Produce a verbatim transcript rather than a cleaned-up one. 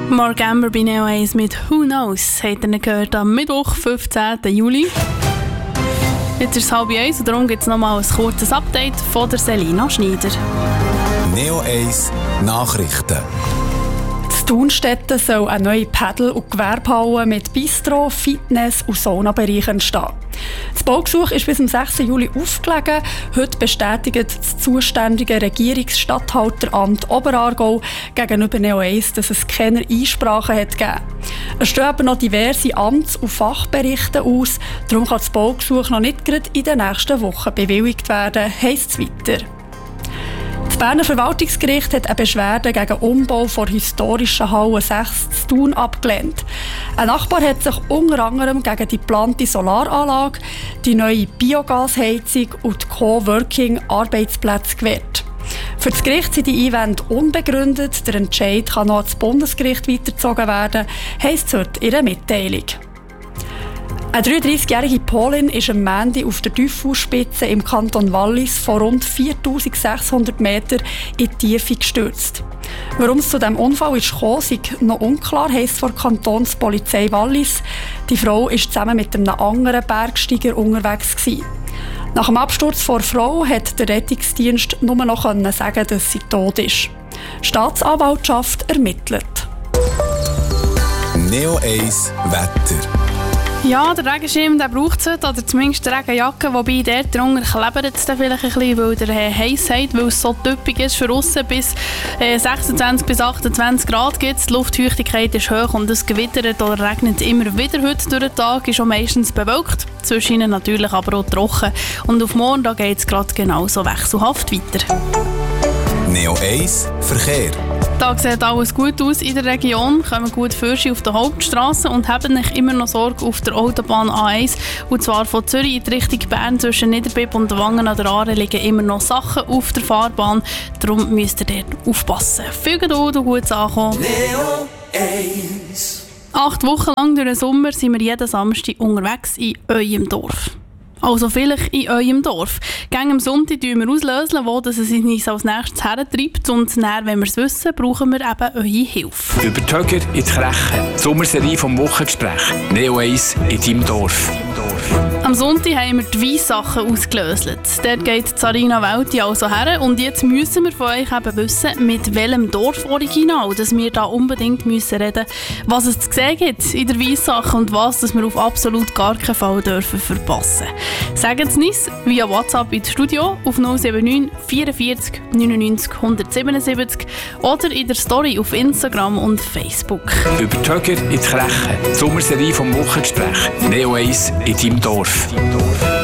Mark Amber bei Neo eins mit «Who Knows» habt ihr gehört am Mittwoch, fünfzehnten Juli. Jetzt ist es halb eins und darum gibt es nochmal ein kurzes Update von der Selina Schneider. Neo eins Nachrichten. In Thunstetten soll eine neue Paddel- und Gewerbehalle mit Bistro, Fitness und Saunabereich entstehen. Das Baugesuch ist bis zum sechsten Juli aufgelegen. Heute bestätigt das zuständige Regierungsstatthalteramt Oberaargau gegenüber Neo eins, dass es keine Einsprachen hat gegeben. Es stehen aber noch diverse Amts- und Fachberichte aus. Darum kann das Baugesuch noch nicht gerade in den nächsten Wochen bewilligt werden, heisst es weiter. Das Berner Verwaltungsgericht hat eine Beschwerde gegen den Umbau der historischen Halle sechs zu Thun abgelehnt. Ein Nachbar hat sich unter anderem gegen die geplante Solaranlage, die neue Biogasheizung und die Coworking-Arbeitsplätze gewehrt. Für das Gericht sind die Einwände unbegründet. Der Entscheid kann noch ans Bundesgericht weitergezogen werden, heisst es heute in ihrer Mitteilung. Eine dreiunddreißigjährige Polin ist am Montag auf der Teufelsspitze im Kanton Wallis von rund viertausendsechshundert Metern in die Tiefe gestürzt. Warum es zu diesem Unfall ist gekommen, ist noch unklar, heisst von der Kantonspolizei Wallis. Die Frau war zusammen mit einem anderen Bergsteiger unterwegs gewesen. Nach dem Absturz der Frau hat der Rettungsdienst nur noch sagen, dass sie tot ist. Die Staatsanwaltschaft ermittelt. Neo eins Wetter. Ja, der Regenschirm braucht es heute, oder zumindest die Regenjacke, wobei dort drunter klebert es dann vielleicht ein bisschen, weil der äh, heiß hat, weil es so typisch ist für aussen bis äh, sechsundzwanzig bis achtundzwanzig Grad gibt. Die Luftfeuchtigkeit ist hoch und es gewittert oder regnet immer wieder heute durch den Tag, ist auch meistens bewölkt, zwischen natürlich aber auch trocken. Und auf morgen geht es gerade genauso wechselhaft weiter. Neo eins Verkehr. Da sieht alles gut aus in der Region, kommen gut Fürsche auf der Hauptstrasse und haben nicht immer noch Sorge auf der Autobahn A eins. Und zwar von Zürich in die Richtung Bern zwischen Niederbipp und Wangen an der Aare liegen immer noch Sachen auf der Fahrbahn. Darum müsst ihr dort aufpassen. Viel Geduld und gutes Ankommen. Neo eins. Acht Wochen lang durch den Sommer sind wir jeden Samstag unterwegs in eurem Dorf. Also vielleicht in eurem Dorf. Gegen am Sonntag lösen wir auslösen, wo es uns als nächstes hertreibt. Und dann, wenn wir es wissen, brauchen wir eben eure Hilfe. Über die Höger in die Krechen. Die Sommerserie vom Wochengespräch. Neo eins in deinem Dorf. Am Sonntag haben wir die Weissachen ausgelöst. Dort geht Sarina Welti also her. Und jetzt müssen wir von euch eben wissen, mit welchem Dorf original dass wir da unbedingt müssen reden müssen, was es zu sehen gibt in der Weissache und was dass wir auf absolut gar keinen Fall dürfen verpassen. Sagt es uns via WhatsApp ins Studio auf null sieben neun vierundvierzig neunundneunzig hundertsiebenundsiebzig oder in der Story auf Instagram und Facebook. Über die Höger in die Krechen. Die Sommerserie vom Wochengespräch. Neo eins in deinem Dorf.